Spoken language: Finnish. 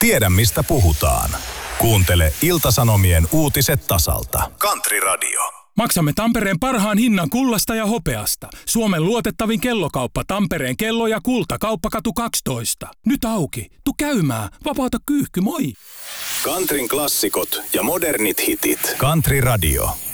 Tiedä mistä puhutaan. Kuuntele Ilta-Sanomien uutiset tasalta. Country Radio. Maksamme Tampereen parhaan hinnan kullasta ja hopeasta. Suomen luotettavin kellokauppa Tampereen kello- ja kulta. Kauppakatu 12. Nyt auki. Tu käymään. Vapauta kyyhky, moi! Countryn klassikot ja modernit hitit. Country Radio.